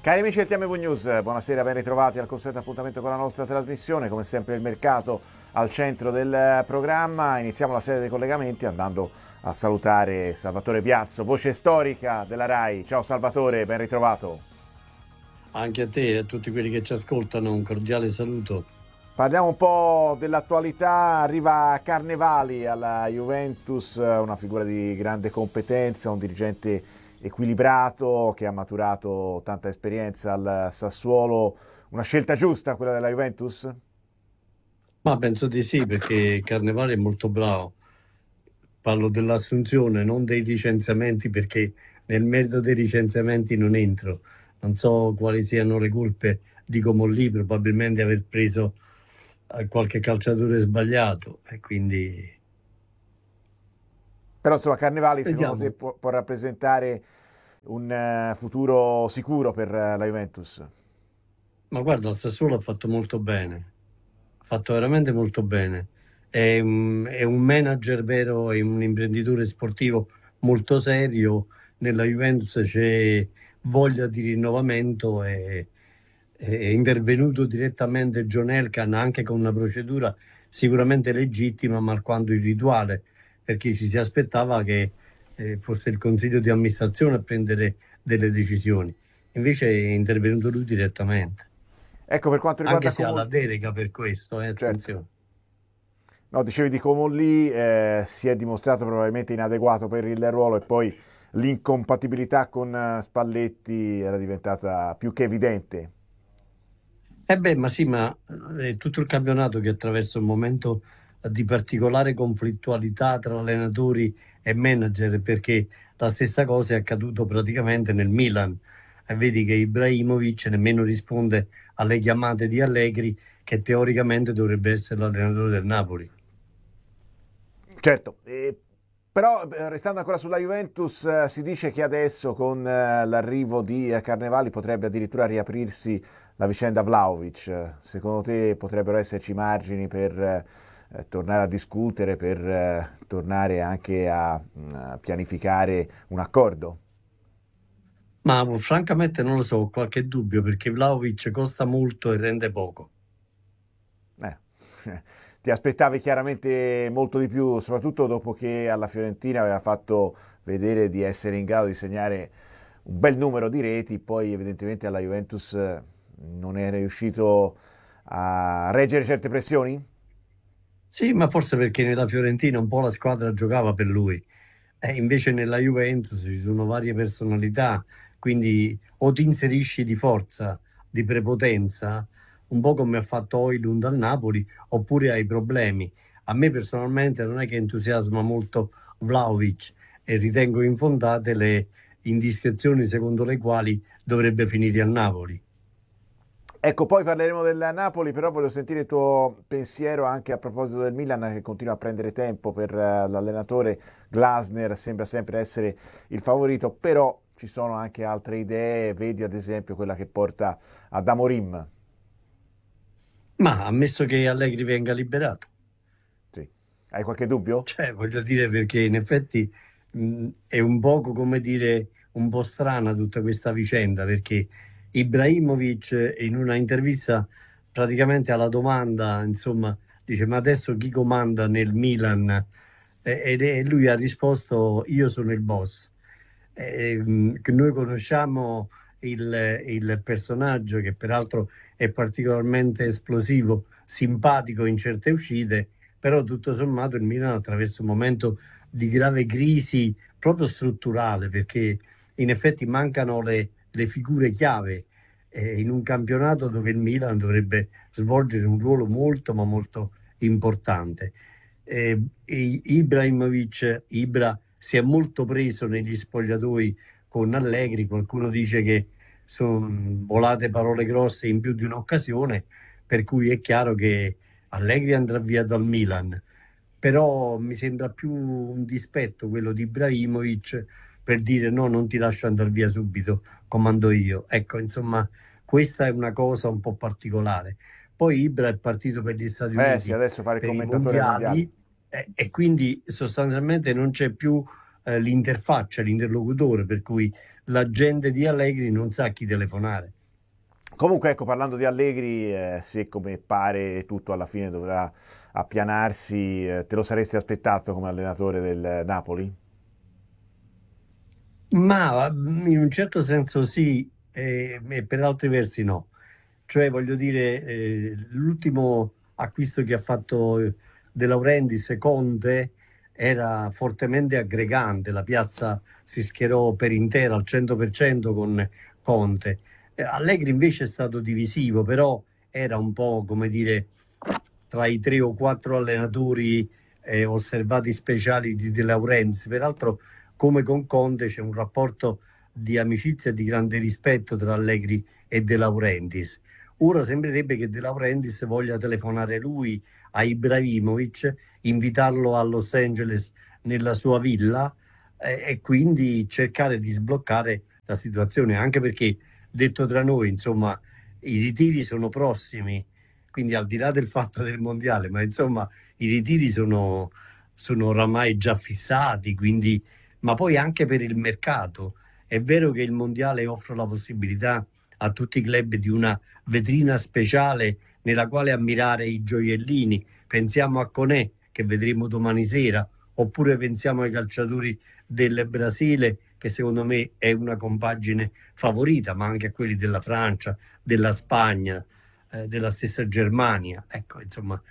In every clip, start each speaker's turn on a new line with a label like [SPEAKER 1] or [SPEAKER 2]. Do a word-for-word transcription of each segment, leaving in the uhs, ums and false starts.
[SPEAKER 1] Cari amici del T M V News, buonasera, ben ritrovati al consueto appuntamento con la nostra trasmissione. Come sempre il mercato al centro del programma. Iniziamo la serie dei collegamenti andando a salutare Salvatore Piazzo, voce storica della RAI. Ciao Salvatore, ben ritrovato.
[SPEAKER 2] Anche a te e a tutti quelli che ci ascoltano un cordiale saluto.
[SPEAKER 1] Parliamo un po' dell'attualità. Arriva Carnevali alla Juventus, una figura di grande competenza, un dirigente equilibrato che ha maturato tanta esperienza al Sassuolo. Una scelta giusta quella della Juventus?
[SPEAKER 2] Ma penso di sì, perché Carnevale è molto bravo. Parlo dell'assunzione, non dei licenziamenti, perché nel merito dei licenziamenti non entro. Non so quali siano le colpe di Comolli, probabilmente aver preso eh, qualche calciatore sbagliato e quindi
[SPEAKER 1] Però insomma Carnevali secondo te
[SPEAKER 2] vediamo.
[SPEAKER 1] può, può rappresentare un eh, futuro sicuro per eh, la Juventus?
[SPEAKER 2] Ma guarda, il Sassuolo ha fatto molto bene, ha fatto veramente molto bene. È un, è un manager vero, è un imprenditore sportivo molto serio. Nella Juventus c'è voglia di rinnovamento e è intervenuto direttamente John Elkann anche con una procedura sicuramente legittima, ma alquanto irrituale, perché ci si aspettava che eh, fosse il consiglio di amministrazione a prendere delle decisioni. Invece è intervenuto lui direttamente.
[SPEAKER 1] Ecco, per quanto
[SPEAKER 2] Anche
[SPEAKER 1] riguarda
[SPEAKER 2] se ha la
[SPEAKER 1] Comolli,
[SPEAKER 2] delega per questo, eh,
[SPEAKER 1] certo.
[SPEAKER 2] attenzione.
[SPEAKER 1] No, dicevi di Comolli, eh, si è dimostrato probabilmente inadeguato per il ruolo e poi l'incompatibilità con eh, Spalletti era diventata più che evidente.
[SPEAKER 2] Eh beh, ma sì, ma eh, è tutto il campionato che attraversa un momento di particolare conflittualità tra allenatori e manager, perché la stessa cosa è accaduto praticamente nel Milan. E vedi che Ibrahimovic nemmeno risponde alle chiamate di Allegri, che teoricamente dovrebbe essere l'allenatore del Napoli.
[SPEAKER 1] Certo, eh, però eh, restando ancora sulla Juventus, eh, si dice che adesso con eh, l'arrivo di eh, Carnevali potrebbe addirittura riaprirsi la vicenda Vlahovic. Eh, Secondo te potrebbero esserci margini per eh, eh, tornare a discutere, per eh, tornare anche a, mm, a pianificare un accordo?
[SPEAKER 2] Ma francamente non lo so, ho qualche dubbio perché Vlahovic costa molto e rende poco.
[SPEAKER 1] Eh, ti aspettavi chiaramente molto di più, soprattutto dopo che alla Fiorentina aveva fatto vedere di essere in grado di segnare un bel numero di reti, poi evidentemente alla Juventus eh, non è riuscito a reggere certe pressioni?
[SPEAKER 2] Sì, ma forse perché nella Fiorentina un po' la squadra giocava per lui. E invece nella Juventus ci sono varie personalità, quindi o ti inserisci di forza, di prepotenza, un po' come ha fatto Højlund al Napoli, oppure hai problemi. A me personalmente non è che entusiasma molto Vlahovic e ritengo infondate le indiscrezioni secondo le quali dovrebbe finire al Napoli.
[SPEAKER 1] Ecco, poi parleremo del Napoli, però voglio sentire il tuo pensiero anche a proposito del Milan che continua a prendere tempo per eh, l'allenatore. Glasner sembra sempre essere il favorito, però ci sono anche altre idee, vedi ad esempio quella che porta ad Amorim.
[SPEAKER 2] Ma ammesso che Allegri venga liberato.
[SPEAKER 1] Sì. Hai qualche dubbio?
[SPEAKER 2] Cioè, voglio dire, perché in effetti mh, è un poco come dire un po' strana tutta questa vicenda, perché Ibrahimovic eh, in una intervista praticamente alla domanda, insomma, dice: ma adesso chi comanda nel Milan? E, ed è- lui ha risposto: io sono il boss. Eh, mh, che noi conosciamo il, il personaggio, che peraltro è particolarmente esplosivo, simpatico in certe uscite, però tutto sommato il Milan attraversa un momento di grave crisi proprio strutturale, perché in effetti mancano le, le figure chiave eh, in un campionato dove il Milan dovrebbe svolgere un ruolo molto ma molto importante. Eh, e Ibrahimovic, Ibra si è molto preso negli spogliatoi con Allegri. Qualcuno dice che sono volate parole grosse in più di un'occasione, per cui è chiaro che Allegri andrà via dal Milan, però mi sembra più un dispetto quello di Ibrahimovic per dire: no, non ti lascio andare via subito, comando io. Ecco, insomma, questa è una cosa un po' particolare. Poi Ibra è partito per gli Stati
[SPEAKER 1] Eh sì,
[SPEAKER 2] Uniti
[SPEAKER 1] adesso fare il
[SPEAKER 2] per i
[SPEAKER 1] commentatore ai mondiali.
[SPEAKER 2] mondiali eh, e quindi sostanzialmente non c'è più eh, l'interfaccia, l'interlocutore, per cui la gente di Allegri non sa a chi telefonare.
[SPEAKER 1] Comunque, ecco, parlando di Allegri, eh, se come pare tutto alla fine dovrà appianarsi, eh, te lo saresti aspettato come allenatore del Napoli?
[SPEAKER 2] Ma mm, in un certo senso sì, e, e per altri versi no. Cioè, voglio dire, eh, l'ultimo acquisto che ha fatto eh, De Laurentiis, Conte, era fortemente aggregante. La piazza si schierò per intera al cento per cento con Conte. Eh, Allegri invece è stato divisivo, però era un po', come dire, tra i tre o quattro allenatori eh, osservati speciali di De Laurentiis. Peraltro, come con Conte, c'è un rapporto di amicizia e di grande rispetto tra Allegri e De Laurentiis. Ora sembrerebbe che De Laurentiis voglia telefonare lui a Ibrahimovic, invitarlo a Los Angeles nella sua villa eh, e quindi cercare di sbloccare la situazione, anche perché, detto tra noi, insomma, i ritiri sono prossimi, quindi al di là del fatto del mondiale, ma insomma, i ritiri sono, sono oramai già fissati, quindi, ma poi anche per il mercato. È vero che il mondiale offre la possibilità a tutti i club di una vetrina speciale nella quale ammirare i gioiellini. Pensiamo a Conè, che vedremo domani sera, oppure pensiamo ai calciatori del Brasile, che secondo me è una compagine favorita, ma anche a quelli della Francia, della Spagna, eh, della stessa Germania. Ecco, insomma,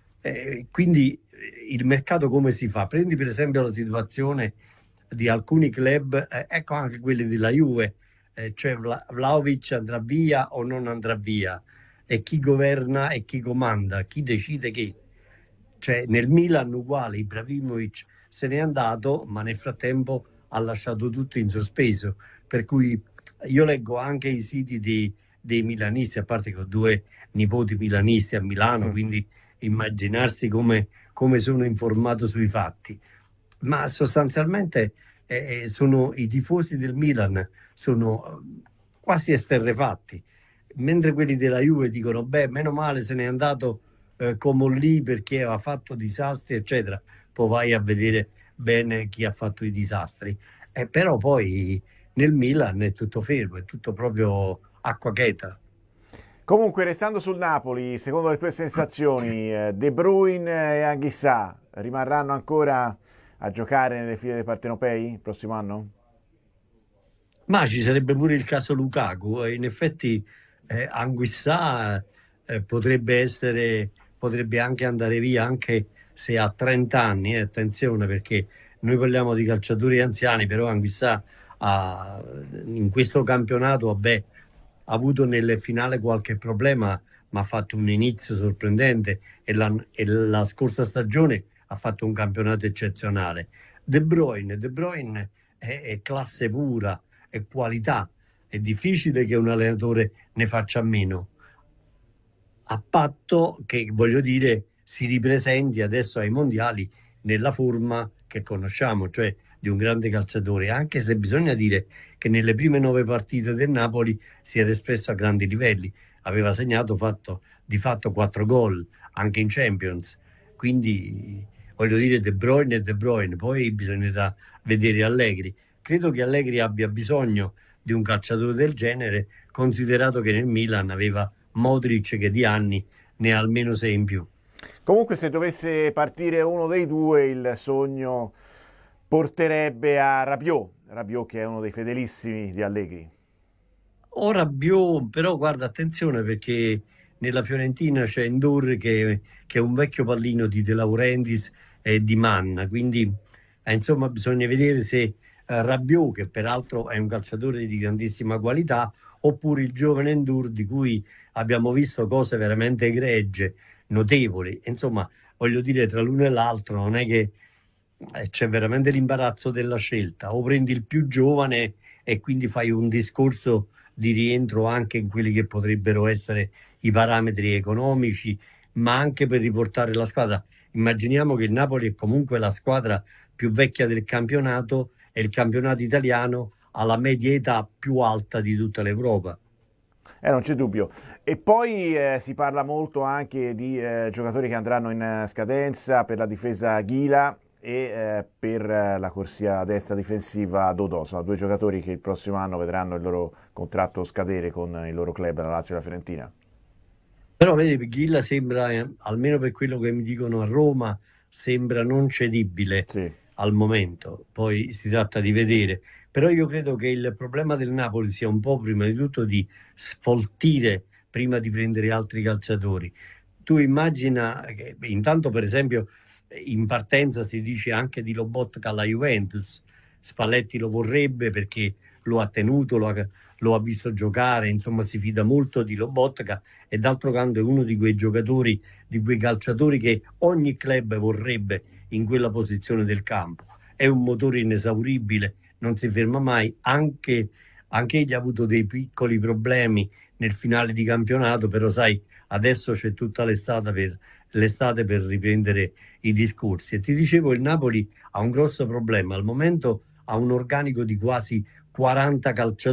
[SPEAKER 2] eh, quindi eh, il mercato come si fa? Prendi per esempio la situazione di alcuni club, eh, ecco anche quelli della Juve, eh, cioè Vla- Vlahovic andrà via o non andrà via, e chi governa e chi comanda, chi decide che. Cioè, nel Milan uguale, Ibrahimovic se n'è andato, ma nel frattempo ha lasciato tutto in sospeso. Per cui io leggo anche i siti dei, dei milanisti, a parte che ho due nipoti milanisti a Milano, quindi immaginarsi come, come sono informato sui fatti. Ma sostanzialmente eh, sono i tifosi del Milan sono eh, quasi esterrefatti, mentre quelli della Juve dicono: beh, meno male se n'è andato eh, Comolli perché aveva fatto disastri, eccetera. Poi vai a vedere bene chi ha fatto i disastri. Eh, però poi nel Milan è tutto fermo, è tutto proprio acqua cheta.
[SPEAKER 1] Comunque, restando sul Napoli, secondo le tue sensazioni, eh, De Bruyne e Anghissà rimarranno ancora a giocare nelle file dei partenopei il prossimo anno?
[SPEAKER 2] Ma ci sarebbe pure il caso Lukaku, e in effetti eh, Anguissà eh, potrebbe essere, potrebbe anche andare via, anche se ha trenta anni, eh, attenzione, perché noi parliamo di calciatori anziani, però Anguissà ha, in questo campionato vabbè, ha avuto nelle finale qualche problema, ma ha fatto un inizio sorprendente e la, e la scorsa stagione ha fatto un campionato eccezionale. De Bruyne, De Bruyne è, è classe pura, è qualità, è difficile che un allenatore ne faccia a meno, a patto che, voglio dire, si ripresenti adesso ai mondiali nella forma che conosciamo, cioè di un grande calciatore, anche se bisogna dire che nelle prime nove partite del Napoli si era espresso a grandi livelli, aveva segnato fatto, di fatto quattro gol anche in Champions, quindi voglio dire De Bruyne e De Bruyne, poi bisognerà vedere Allegri. Credo che Allegri abbia bisogno di un calciatore del genere, considerato che nel Milan aveva Modric che di anni ne ha almeno sei in più.
[SPEAKER 1] Comunque, se dovesse partire uno dei due, il sogno porterebbe a Rabiot, Rabiot che è uno dei fedelissimi di Allegri.
[SPEAKER 2] Ora Bio, però guarda, attenzione perché nella Fiorentina c'è Endur che, che è un vecchio pallino di De Laurentiis e di Manna, quindi eh, insomma bisogna vedere se eh, Rabiot, che peraltro è un calciatore di grandissima qualità, oppure il giovane Endur di cui abbiamo visto cose veramente egregie, notevoli. Insomma, voglio dire, tra l'uno e l'altro non è che eh, c'è veramente l'imbarazzo della scelta, o prendi il più giovane e quindi fai un discorso di rientro anche in quelli che potrebbero essere i parametri economici, ma anche per riportare la squadra. Immaginiamo che il Napoli è comunque la squadra più vecchia del campionato e il campionato italiano ha la media età più alta di tutta l'Europa.
[SPEAKER 1] Eh, non c'è dubbio. E poi eh, si parla molto anche di eh, giocatori che andranno in eh, scadenza per la difesa Ghila, e eh, per la corsia destra difensiva Dodò. Sono due giocatori che il prossimo anno vedranno il loro contratto scadere con il loro club, la Lazio e la Fiorentina.
[SPEAKER 2] Però vedi, Ghilla sembra, eh, almeno per quello che mi dicono a Roma, sembra non cedibile
[SPEAKER 1] Sì.
[SPEAKER 2] al momento, poi si tratta di vedere. Però io credo che il problema del Napoli sia un po' prima di tutto di sfoltire prima di prendere altri calciatori. Tu immagina che intanto, per esempio, in partenza si dice anche di Lobotka alla Juventus. Spalletti lo vorrebbe perché lo ha tenuto, lo ha, lo ha visto giocare, insomma si fida molto di Lobotka, e d'altro canto è uno di quei giocatori, di quei calciatori che ogni club vorrebbe in quella posizione del campo. È un motore inesauribile, non si ferma mai, anche, anche egli ha avuto dei piccoli problemi nel finale di campionato, però sai, adesso c'è tutta l'estate per, l'estate per riprendere i discorsi. E ti dicevo, il Napoli ha un grosso problema, al momento ha un organico di quasi quaranta calciatori